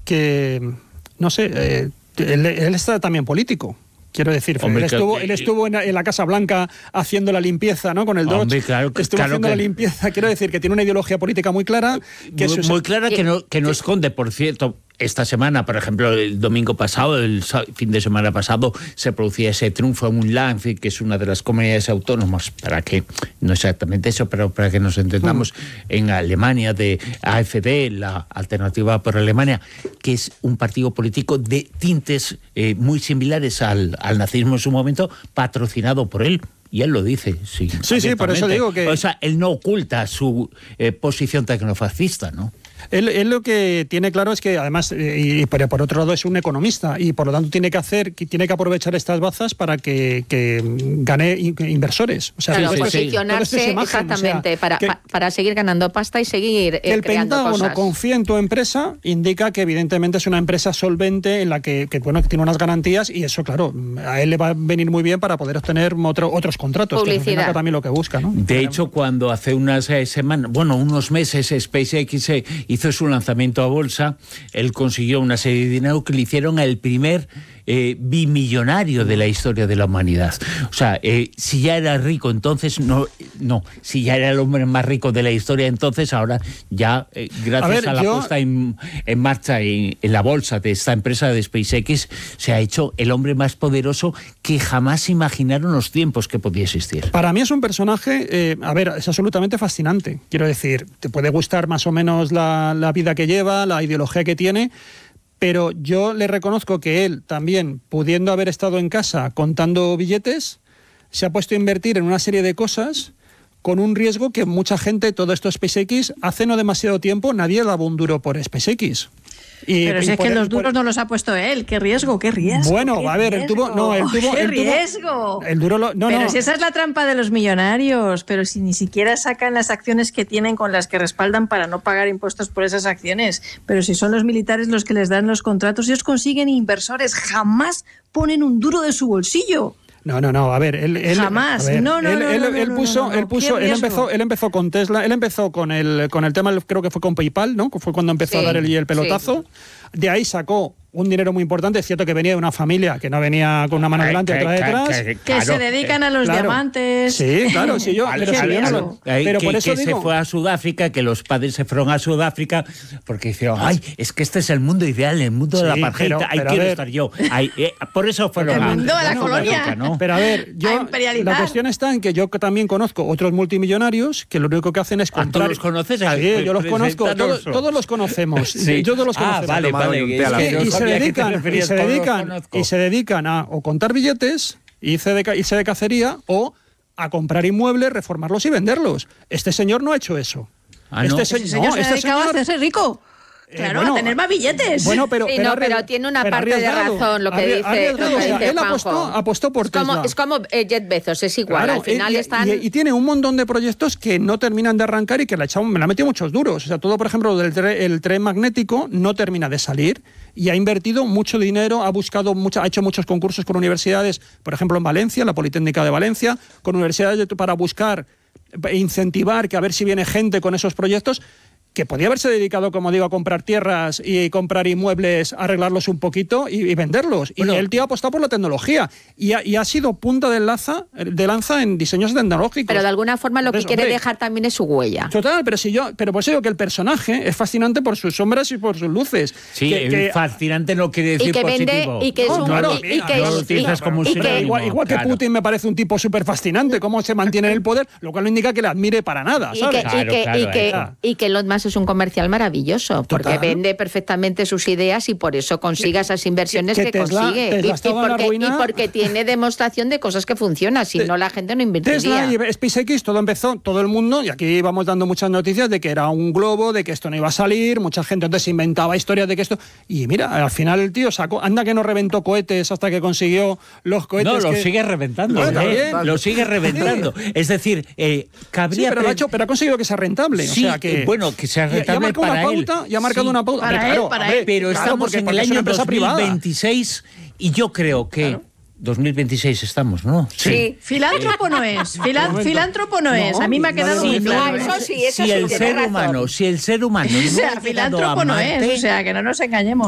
no sé, él está también político. Quiero decir, hombre, él estuvo en la Casa Blanca haciendo la limpieza, ¿no? Con el Dodge. Estuvo haciendo la limpieza. Quiero decir que tiene una ideología política muy clara. Muy clara, que no esconde, por cierto. Esta semana, por ejemplo, el domingo pasado, el fin de semana pasado, se producía ese triunfo en Unland, que es una de las comunidades autónomas, para que, no exactamente eso, pero para que nos entendamos, en Alemania, de AfD, la Alternativa por Alemania, que es un partido político de tintes muy similares al nazismo en su momento, patrocinado por él. Y él lo dice, sí. Sí, por eso digo que... O sea, él no oculta su posición tecnofascista, ¿no? Él lo que tiene claro es que, además, pero por otro lado es un economista y por lo tanto tiene que aprovechar estas bazas para que gane inversores. O sea, claro, posicionarse exactamente, para seguir ganando pasta y seguir el creando Pentágono cosas. confía en tu empresa indica que evidentemente es una empresa solvente en la que tiene unas garantías y eso, claro, a él le va a venir muy bien para poder obtener otros contratos. Publicidad. Que es también lo que busca, ¿no? De hecho, cuando hace unos meses SpaceX hizo su lanzamiento a bolsa, él consiguió una serie de dinero que le hicieron el primer bimillonario de la historia de la humanidad. O sea, si ya era rico entonces, si ya era el hombre más rico de la historia entonces, ahora ya, gracias a la puesta en marcha en la bolsa de esta empresa de SpaceX, se ha hecho el hombre más poderoso que jamás imaginaron los tiempos que podía existir. Para mí es un personaje, es absolutamente fascinante. Quiero decir, te puede gustar más o menos la vida que lleva, la ideología que tiene, pero yo le reconozco que él también, pudiendo haber estado en casa contando billetes, se ha puesto a invertir en una serie de cosas con un riesgo que mucha gente, todo esto SpaceX, hace no demasiado tiempo nadie daba un duro por SpaceX. Pero si es que los duros no los ha puesto él. ¿Qué riesgo? ¿Qué riesgo? Bueno, a ver, el tubo... ¡Qué riesgo! El duro pero si esa es la trampa de los millonarios, pero si ni siquiera sacan las acciones que tienen con las que respaldan para no pagar impuestos por esas acciones, pero si son los militares los que les dan los contratos, ellos consiguen inversores, jamás ponen un duro de su bolsillo. No, a ver, jamás. Él empezó con Tesla, él empezó con el tema, creo que fue con PayPal, ¿no? Fue cuando empezó a dar el pelotazo. Sí. De ahí sacó un dinero muy importante. Es cierto que venía de una familia que no venía con una mano delante y otra detrás. Que se dedican a los diamantes. Sí, claro. Pero por eso digo... se fue a Sudáfrica, que los padres se fueron a Sudáfrica porque dijeron, es que este es el mundo ideal, el mundo de la apartheid, ahí quiero estar yo. Por eso fueron el mundo de la colonia. ¿No? Pero a ver, la cuestión está en que yo también conozco otros multimillonarios que lo único que hacen es comprar... ¿Tú los conoces? Sí, yo los conozco, todos los conocemos. Sí. Yo todos los conozco. Vale. Y se dedican a o contar billetes, irse de cacería, o a comprar inmuebles, reformarlos y venderlos. Este señor no ha hecho eso. Este señor se ha dedicado a hacerse rico. Claro, a tener más billetes. Pero tiene una parte de razón lo que dice él apostó por Tesla. Es como Jeff Bezos, es igual. Claro, al final y tiene un montón de proyectos que no terminan de arrancar y que me la ha metido muchos duros. O sea, todo, por ejemplo, el tren magnético no termina de salir y ha invertido mucho dinero, ha hecho muchos concursos con universidades, por ejemplo, en Valencia, la Politécnica de Valencia, con universidades para buscar, incentivar, que a ver si viene gente con esos proyectos, que podía haberse dedicado, como digo, a comprar tierras y comprar inmuebles, arreglarlos un poquito y venderlos. Bueno, y el tío ha apostado por la tecnología y ha sido punta de lanza en diseños tecnológicos. Pero de alguna forma lo que quiere dejar también es su huella. Total, pero por eso digo que el personaje es fascinante por sus sombras y por sus luces. Sí, fascinante no quiere decir positivo. Y que es igual que Putin me parece un tipo súper fascinante, cómo se mantiene en el poder, lo cual no indica que le admire para nada, ¿sabes? Y que Elon Musk es un comercial maravilloso, porque vende perfectamente sus ideas y por eso consigue esas inversiones que consigue. Y porque tiene demostración de cosas que funcionan, si no la gente no invertiría. Tesla y SpaceX, todo empezó, todo el mundo, y aquí vamos dando muchas noticias de que era un globo, de que esto no iba a salir, mucha gente entonces inventaba historias de que esto... Y mira, al final el tío sacó, anda que no reventó cohetes hasta que consiguió los cohetes. No, los sigue reventando. Lo sigue reventando. Sí. Es decir, cabría... Sí, pero ha conseguido que sea rentable. Sí, o sea que... bueno, que sea rentable para él. Y ha marcado una pauta. Para él. Pero estamos en el año 2026 y yo creo que... Claro. 2026 estamos, ¿no? Sí. Filántropo no es. Filántropo no es. A mí me ha quedado muy claro. Si el ser humano filántropo no es. O sea, que no nos engañemos.